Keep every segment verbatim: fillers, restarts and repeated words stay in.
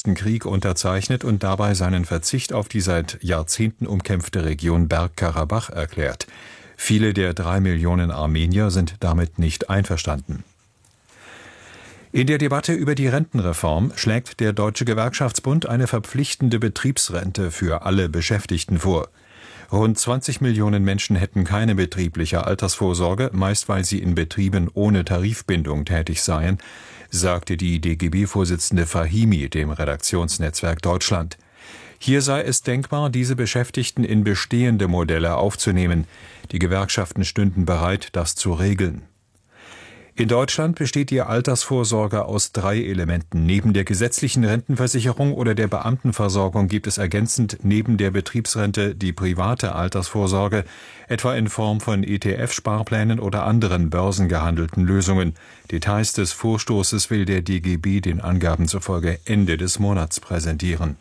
Ersten Krieg unterzeichnet und dabei seinen Verzicht auf die seit Jahrzehnten umkämpfte Region Bergkarabach erklärt. Viele der drei Millionen Armenier sind damit nicht einverstanden. In der Debatte über die Rentenreform schlägt der Deutsche Gewerkschaftsbund eine verpflichtende Betriebsrente für alle Beschäftigten vor. Rund zwanzig Millionen Menschen hätten keine betriebliche Altersvorsorge, meist weil sie in Betrieben ohne Tarifbindung tätig seien, sagte die D G B-Vorsitzende Fahimi dem Redaktionsnetzwerk Deutschland. Hier sei es denkbar, diese Beschäftigten in bestehende Modelle aufzunehmen. Die Gewerkschaften stünden bereit, das zu regeln. In Deutschland besteht die Altersvorsorge aus drei Elementen. Neben der gesetzlichen Rentenversicherung oder der Beamtenversorgung gibt es ergänzend neben der Betriebsrente die private Altersvorsorge, etwa in Form von E T F-Sparplänen oder anderen börsengehandelten Lösungen. Details des Vorstoßes will der D G B den Angaben zufolge Ende des Monats präsentieren.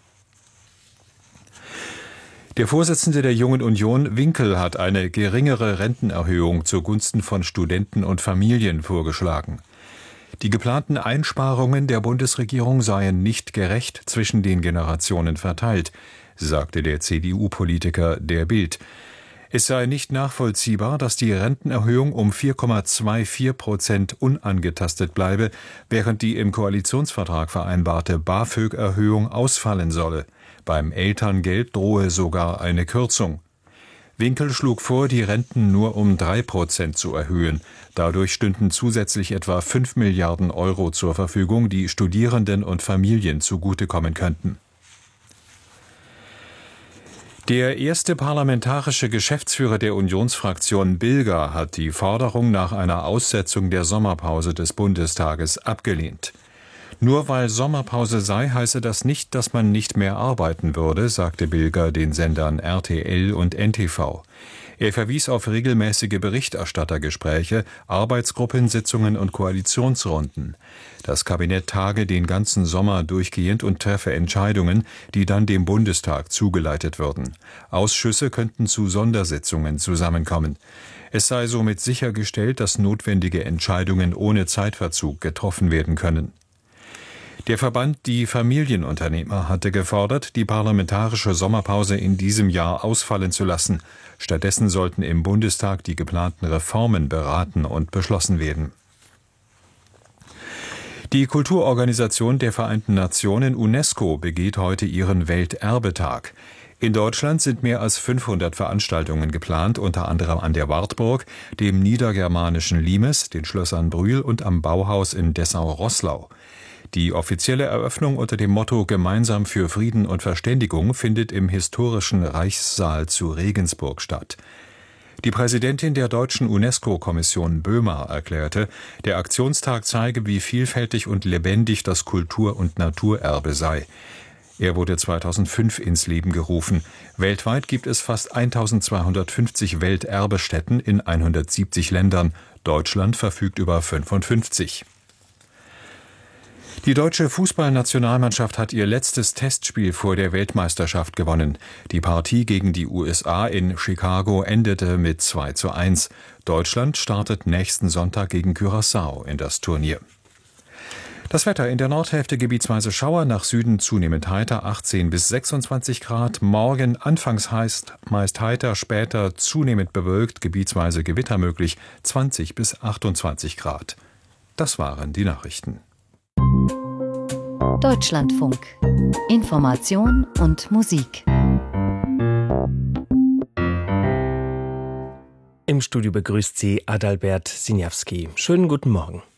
Der Vorsitzende der Jungen Union, Winkel, hat eine geringere Rentenerhöhung zugunsten von Studenten und Familien vorgeschlagen. Die geplanten Einsparungen der Bundesregierung seien nicht gerecht zwischen den Generationen verteilt, sagte der C D U-Politiker der Bild. Es sei nicht nachvollziehbar, dass die Rentenerhöhung um vier Komma vierundzwanzig Prozent unangetastet bleibe, während die im Koalitionsvertrag vereinbarte BAföG-Erhöhung ausfallen solle. Beim Elterngeld drohe sogar eine Kürzung. Winkel schlug vor, die Renten nur um drei Prozent zu erhöhen. Dadurch stünden zusätzlich etwa fünf Milliarden Euro zur Verfügung, die Studierenden und Familien zugutekommen könnten. Der erste parlamentarische Geschäftsführer der Unionsfraktion Bilger hat die Forderung nach einer Aussetzung der Sommerpause des Bundestages abgelehnt. Nur weil Sommerpause sei, heiße das nicht, dass man nicht mehr arbeiten würde, sagte Bilger den Sendern R T L und N T V. Er verwies auf regelmäßige Berichterstattergespräche, Arbeitsgruppensitzungen und Koalitionsrunden. Das Kabinett tage den ganzen Sommer durchgehend und treffe Entscheidungen, die dann dem Bundestag zugeleitet würden. Ausschüsse könnten zu Sondersitzungen zusammenkommen. Es sei somit sichergestellt, dass notwendige Entscheidungen ohne Zeitverzug getroffen werden können. Der Verband Die Familienunternehmer hatte gefordert, die parlamentarische Sommerpause in diesem Jahr ausfallen zu lassen. Stattdessen sollten im Bundestag die geplanten Reformen beraten und beschlossen werden. Die Kulturorganisation der Vereinten Nationen UNESCO begeht heute ihren Welterbetag. In Deutschland sind mehr als fünfhundert Veranstaltungen geplant, unter anderem an der Wartburg, dem niedergermanischen Limes, den Schlössern Brühl und am Bauhaus in Dessau-Roßlau. Die offizielle Eröffnung unter dem Motto »Gemeinsam für Frieden und Verständigung« findet im historischen Reichssaal zu Regensburg statt. Die Präsidentin der deutschen UNESCO-Kommission Böhmer erklärte, der Aktionstag zeige, wie vielfältig und lebendig das Kultur- und Naturerbe sei. Er wurde zweitausendfünf ins Leben gerufen. Weltweit gibt es fast eintausendzweihundertfünfzig Welterbestätten in hundertsiebzig Ländern. Deutschland verfügt über fünfundfünfzig. Die deutsche Fußballnationalmannschaft hat ihr letztes Testspiel vor der Weltmeisterschaft gewonnen. Die Partie gegen die U S A in Chicago endete mit zwei zu eins. Deutschland startet nächsten Sonntag gegen Curaçao in das Turnier. Das Wetter: in der Nordhälfte gebietsweise Schauer, nach Süden zunehmend heiter, achtzehn bis sechsundzwanzig Grad. Morgen anfangs heiß, meist heiter, später zunehmend bewölkt, gebietsweise Gewitter möglich, zwanzig bis achtundzwanzig Grad. Das waren die Nachrichten. Deutschlandfunk. Information und Musik. Im Studio begrüßt Sie Adalbert Siniawski. Schönen guten Morgen.